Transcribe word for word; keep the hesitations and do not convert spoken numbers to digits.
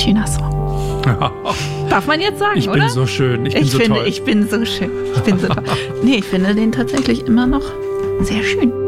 schöner Song. Darf man jetzt sagen, ich oder? Ich bin so schön, ich bin ich so finde, toll. Ich bin so schön, ich bin so toll. Nee, ich finde den tatsächlich immer noch sehr schön.